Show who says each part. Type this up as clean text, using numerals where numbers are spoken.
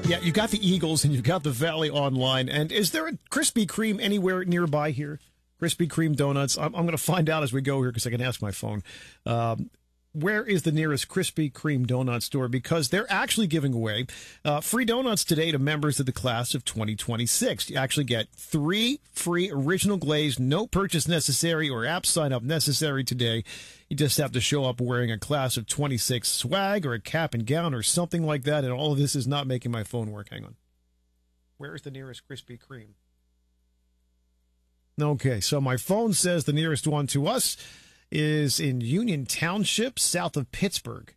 Speaker 1: Yeah, you got the Eagles and you've got the Valley Online. And is there a Krispy Kreme anywhere nearby here? Krispy Kreme donuts. I'm going to find out as we go here because I can ask my phone. Where is the nearest Krispy Kreme donut store? Because they're actually giving away free donuts today to members of the class of 2026. You actually get 3 free original glazed, no purchase necessary or app sign up necessary today. You just have to show up wearing a class of 26 swag or a cap and gown or something like that. And all of this is not making my phone work. Hang on. Where is the nearest Krispy Kreme? Okay, so my phone says the nearest one to us is in Union Township, south of Pittsburgh.